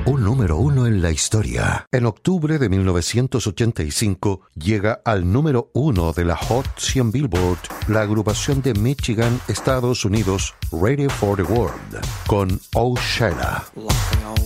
Un número uno en la historia. En octubre de 1985 llega al número uno de la Hot 100 Billboard la agrupación de Michigan, Estados Unidos, Ready for the World, con Oh Sheila.